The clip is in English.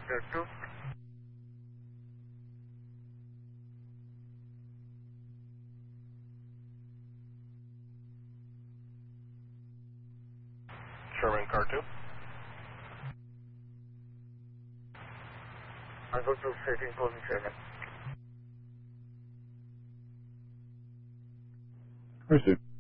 Car 2. Sherman, Car 2. I'll go to 13,007. Pursuit.